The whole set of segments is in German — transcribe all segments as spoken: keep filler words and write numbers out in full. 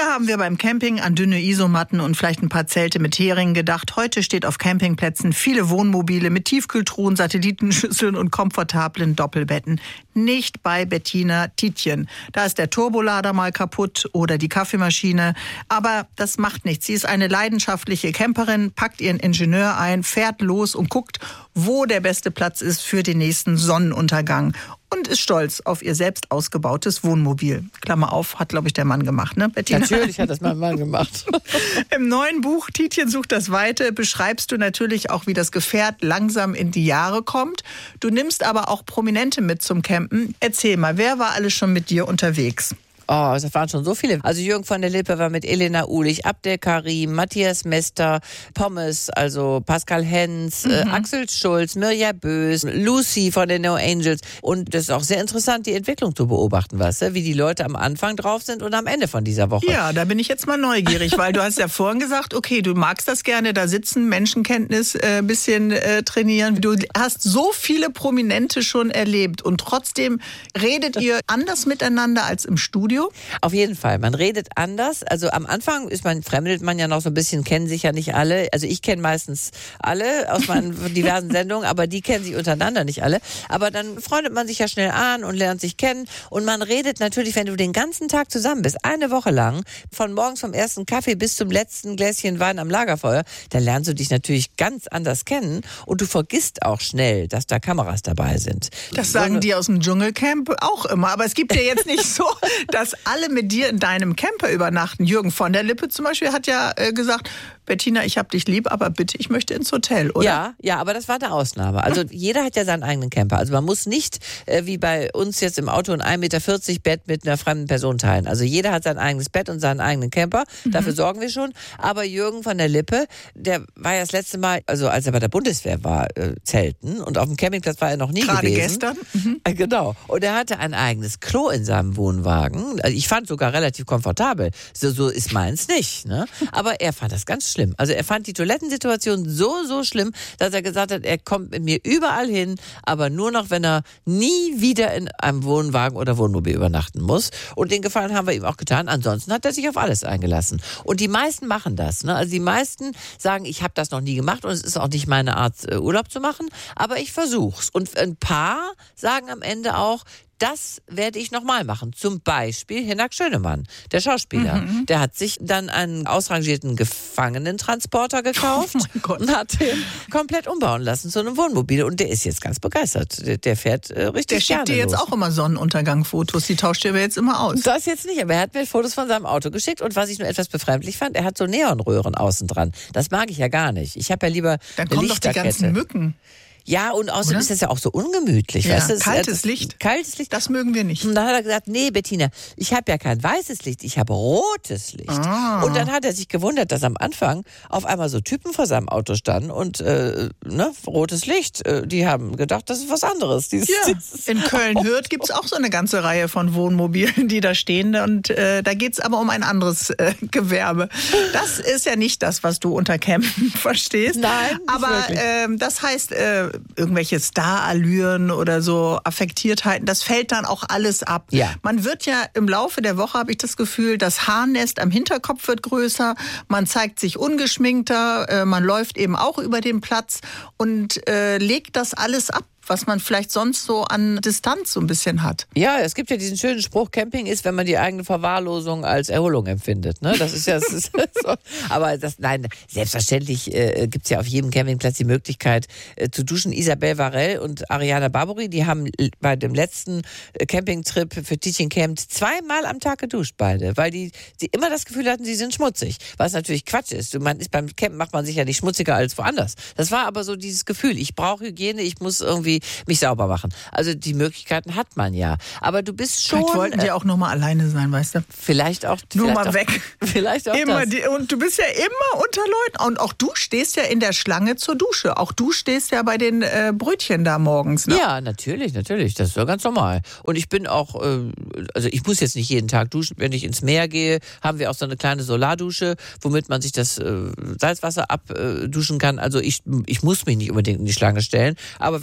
haben wir beim Camping an dünne Isomatten und vielleicht ein paar Zelte mit Heringen gedacht. Heute steht auf Campingplätzen viele Wohnmobile mit Tiefkühltruhen, Satellitenschüsseln und komfortablen Doppelbetten. Nicht bei Bettina Tietjen. Da ist der Turbolader mal kaputt oder die Kaffeemaschine. Aber das macht nichts. Sie ist eine leidenschaftliche Camperin, packt ihren Ingenieur ein, fährt los und guckt, wo der beste Platz ist für den nächsten Sonnenuntergang. Und ist stolz auf ihr selbst ausgebautes Wohnmobil. Klammer auf, hat, glaube ich, der Mann gemacht, ne, Bettina? Natürlich hat das mein Mann gemacht. Im neuen Buch Tietjen sucht das Weite beschreibst du natürlich auch, wie das Gefährt langsam in die Jahre kommt. Du nimmst aber auch Prominente mit zum Campen. Erzähl mal, wer war alles schon mit dir unterwegs? Oh, das waren schon so viele. Also Jürgen von der Lippe war mit Elena Ulich, Abdel Karim, Matthias Mester, Pommes, also Pascal Hens, mhm. äh, Axel Schulz, Mirja Bös, Lucy von den No Angels. Und das ist auch sehr interessant, die Entwicklung zu beobachten, weißt du, wie die Leute am Anfang drauf sind und am Ende von dieser Woche. Ja, da bin ich jetzt mal neugierig, weil du hast ja vorhin gesagt, okay, du magst das gerne, da sitzen, Menschenkenntnis ein äh, bisschen äh, trainieren. Du hast so viele Prominente schon erlebt und trotzdem redet ihr anders miteinander als im Studio? Auf jeden Fall. Man redet anders. Also am Anfang ist man, fremdelt man ja noch so ein bisschen, kennen sich ja nicht alle. Also ich kenne meistens alle aus meinen diversen Sendungen, aber die kennen sich untereinander nicht alle. Aber dann freundet man sich ja schnell an und lernt sich kennen. Und man redet natürlich, wenn du den ganzen Tag zusammen bist, eine Woche lang, von morgens vom ersten Kaffee bis zum letzten Gläschen Wein am Lagerfeuer, dann lernst du dich natürlich ganz anders kennen und du vergisst auch schnell, dass da Kameras dabei sind. Das sagen so, die aus dem Dschungelcamp auch immer. Aber es gibt ja jetzt nicht so, dass alle mit dir in deinem Camper übernachten. Jürgen von der Lippe zum Beispiel hat ja äh, gesagt, Bettina, ich hab dich lieb, aber bitte, ich möchte ins Hotel, oder? Ja, ja, aber das war eine Ausnahme. Also jeder hat ja seinen eigenen Camper. Also man muss nicht, äh, wie bei uns jetzt im Auto, ein ein Meter vierzig Bett mit einer fremden Person teilen. Also jeder hat sein eigenes Bett und seinen eigenen Camper. Mhm. Dafür sorgen wir schon. Aber Jürgen von der Lippe, der war ja das letzte Mal, also als er bei der Bundeswehr war, äh, zelten. Und auf dem Campingplatz war er noch nie Gerade gewesen. Gerade gestern? Mhm. Äh, genau. Und er hatte ein eigenes Klo in seinem Wohnwagen. Also ich fand sogar relativ komfortabel. So, so ist meins nicht. Ne? Aber er fand das ganz schlimm. Also er fand die Toilettensituation so, so schlimm, dass er gesagt hat, er kommt mit mir überall hin, aber nur noch, wenn er nie wieder in einem Wohnwagen oder Wohnmobil übernachten muss. Und den Gefallen haben wir ihm auch getan. Ansonsten hat er sich auf alles eingelassen. Und die meisten machen das. Ne? Also die meisten sagen, ich habe das noch nie gemacht und es ist auch nicht meine Art, Urlaub zu machen, aber ich versuch's. Und ein paar sagen am Ende auch, das werde ich nochmal machen. Zum Beispiel Hinak Schönemann, der Schauspieler. Mhm. Der hat sich dann einen ausrangierten Gefangenentransporter gekauft oh mein Gott. und hat den komplett umbauen lassen zu einem Wohnmobil. Und der ist jetzt ganz begeistert. Der, der fährt äh, richtig Der schickt dir jetzt los. auch immer Sonnenuntergang-Fotos. Die tauscht ihr aber jetzt immer aus. Das jetzt nicht, aber er hat mir Fotos von seinem Auto geschickt. Und was ich nur etwas befremdlich fand, er hat so Neonröhren außen dran. Das mag ich ja gar nicht. Ich habe ja lieber Dann eine kommen doch die ganzen Mücken. Ja, und außerdem Oder? ist das ja auch so ungemütlich. Ja, weißt du? kaltes Licht. Kaltes Licht. Das mögen wir nicht. Und dann hat er gesagt, nee, Bettina, ich habe ja kein weißes Licht, ich habe rotes Licht. Ah. Und dann hat er sich gewundert, dass am Anfang auf einmal so Typen vor seinem Auto standen und äh, ne, rotes Licht. Äh, die haben gedacht, das ist was anderes. Dieses, ja, dieses in Köln-Hürth gibt es auch so eine ganze Reihe von Wohnmobilen, die da stehen. Und äh, da geht es aber um ein anderes äh, Gewerbe. Das ist ja nicht das, was du unter Campen verstehst. Nein, nicht aber äh, das heißt, äh, irgendwelche Starallüren oder so Affektiertheiten, das fällt dann auch alles ab. Ja. Man wird ja im Laufe der Woche, habe ich das Gefühl, das Haarnest am Hinterkopf wird größer, man zeigt sich ungeschminkter, äh, man läuft eben auch über den Platz und äh, legt das alles ab, was man vielleicht sonst so an Distanz so ein bisschen hat. Ja, es gibt ja diesen schönen Spruch, Camping ist, wenn man die eigene Verwahrlosung als Erholung empfindet. Ne? Das ist ja das ist so. Aber das, nein, selbstverständlich äh, gibt es ja auf jedem Campingplatz die Möglichkeit äh, zu duschen. Isabel Varell und Ariana Barbouri, die haben bei dem letzten Campingtrip für Tietjen Camp zweimal am Tag geduscht, beide, weil die, die immer das Gefühl hatten, sie sind schmutzig. Was natürlich Quatsch ist. Man ist beim Camp macht man sich ja nicht schmutziger als woanders. Das war aber so dieses Gefühl, ich brauche Hygiene, ich muss irgendwie mich sauber machen. Also die Möglichkeiten hat man ja. Aber du bist schon... Vielleicht wollten die auch noch mal alleine sein, weißt du? Vielleicht auch... Nur vielleicht mal auch, weg. Vielleicht auch immer das. Die, und du bist ja immer unter Leuten. Und auch du stehst ja in der Schlange zur Dusche. Auch du stehst ja bei den äh, Brötchen da morgens. Ne? Ja, natürlich, natürlich. Das ist ja ganz normal. Und ich bin auch... Äh, also ich muss jetzt nicht jeden Tag duschen. Wenn ich ins Meer gehe, haben wir auch so eine kleine Solardusche, womit man sich das äh, Salzwasser abduschen kann. Also ich, ich muss mich nicht unbedingt in die Schlange stellen. Aber wenn es nicht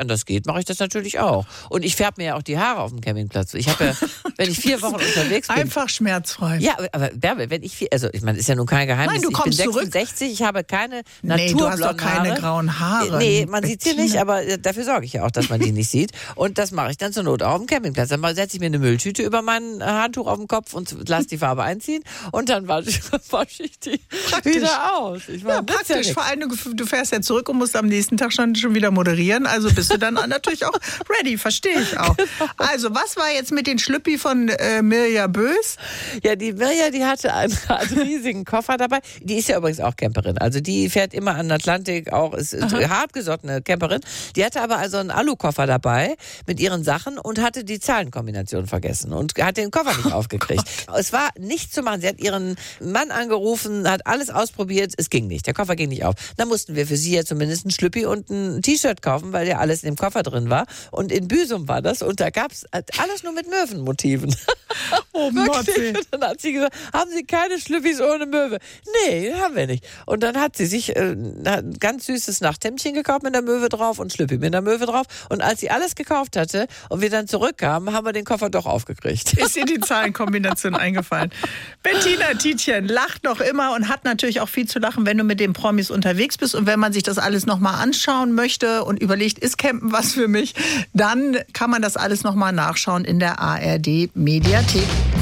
wenn das geht, mache ich das natürlich auch. Und ich färbe mir ja auch die Haare auf dem Campingplatz. Ich habe ja, wenn ich vier Wochen unterwegs bin. Einfach schmerzfrei. Ja, aber Bärbel, wenn ich, also ich meine, ist ja nun kein Geheimnis. Nein, du kommst ich bin sechsundsechzig, zurück. ich habe keine Nee, du hast doch naturblonden keine Haare. grauen Haare. Nee, man sieht sie nicht, aber dafür sorge ich ja auch, dass man die nicht sieht. Und das mache ich dann zur Not auch auf dem Campingplatz. Dann setze ich mir eine Mülltüte über mein Handtuch auf den Kopf und lasse die Farbe einziehen und dann wasche ich, wasche ich die Praktisch. wieder aus. Ich meine, Ja, praktisch. Vor allem, du, du fährst ja zurück und musst am nächsten Tag schon, schon wieder moderieren. Also bist du dann natürlich auch ready, verstehe ich auch. Also, was war jetzt mit den Schlüppi von äh, Mirja Bös? Ja, die Mirja, die hatte einen, einen riesigen Koffer dabei. Die ist ja übrigens auch Camperin. Also die fährt immer an den Atlantik, auch ist, ist hartgesottene Camperin. Die hatte aber also einen Alukoffer dabei mit ihren Sachen und hatte die Zahlenkombination vergessen und hat den Koffer nicht aufgekriegt. Es war nicht zu machen. Sie hat ihren Mann angerufen, hat alles ausprobiert. Es ging nicht. Der Koffer ging nicht auf. Dann mussten wir für sie ja zumindest ein Schlüppi und ein T-Shirt kaufen, weil ja alles in dem Koffer drin war. Und in Büsum war das und da gab es alles nur mit Möwenmotiven. Oh Motzi. Und dann hat sie gesagt, haben Sie keine Schlüppis ohne Möwe? Nee, haben wir nicht. Und dann hat sie sich äh, ein ganz süßes Nachthemdchen gekauft mit der Möwe drauf und Schlüppi mit der Möwe drauf. Und als sie alles gekauft hatte und wir dann zurückkamen, haben wir den Koffer doch aufgekriegt. Ist ihr die Zahlenkombination eingefallen? Bettina Tietjen lacht noch immer und hat natürlich auch viel zu lachen, wenn du mit den Promis unterwegs bist. Und wenn man sich das alles nochmal anschauen möchte und überlegt, ist Campen was für mich, dann kann man das alles nochmal nachschauen in der A R D Mediathek.